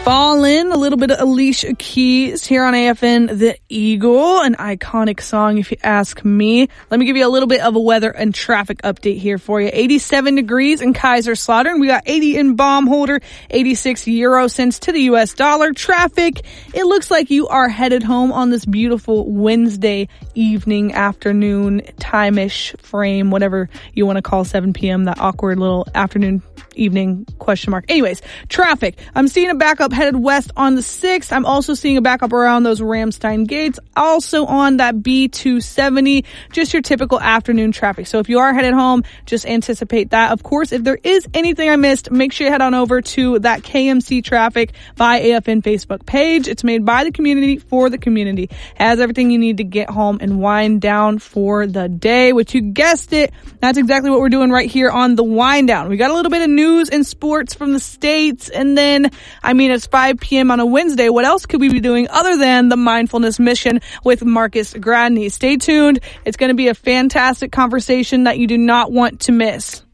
Fallen, a little bit of Alicia Keys here on AFN The Eagle, an iconic song if you ask me. Let me give you a little bit of a weather and traffic update here for you. 87 degrees in Kaiserslautern. We got 80 in Baumholder, 86 euro cents to the US dollar. Traffic, it looks like you are headed home on this beautiful Wednesday evening, afternoon, time-ish frame, whatever you want to call 7 p.m., that awkward little afternoon, evening question mark. Anyways, traffic. I'm seeing a backup headed west on the 6th. I'm also seeing a backup around those Ramstein gates. Also on that B270, just your typical afternoon traffic. So if you are headed home, just anticipate that. Of course, if there is anything I missed, make sure you head on over to that KMC Traffic by AFN Facebook page. It's made by the community for the community. It has everything you need to get home and wind down for the day, which you guessed it. That's exactly what we're doing right here on the wind down. We got a little bit of news and sports from the States, and then, it's 5 p.m. on a Wednesday. What else could we be doing other than the mindfulness mission with Marcus Gradney? Stay tuned. It's going to be a fantastic conversation that you do not want to miss.